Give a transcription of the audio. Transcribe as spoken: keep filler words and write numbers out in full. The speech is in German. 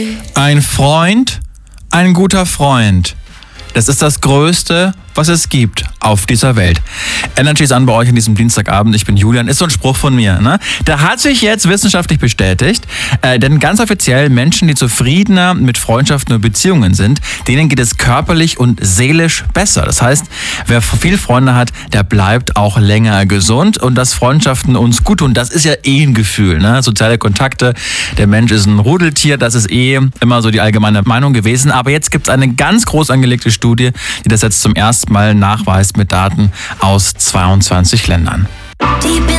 Ein Freund, ein guter Freund. Das ist das Größte, was es gibt auf dieser Welt. Energy ist an bei euch an diesem Dienstagabend. Ich bin Julian. Ist so ein Spruch von mir. Ne? Der hat sich jetzt wissenschaftlich bestätigt. Äh, denn ganz offiziell, Menschen, die zufriedener mit Freundschaften und Beziehungen sind, denen geht es körperlich und seelisch besser. Das heißt, wer viele Freunde hat, der bleibt auch länger gesund. Und dass Freundschaften uns gut tun, das ist ja eh ein Gefühl. Ne? Soziale Kontakte, der Mensch ist ein Rudeltier. Das ist eh immer so die allgemeine Meinung gewesen. Aber jetzt gibt es eine ganz groß angelegte Studie, die das jetzt zum ersten Mal nachweist mit Daten aus zweiundzwanzig Ländern.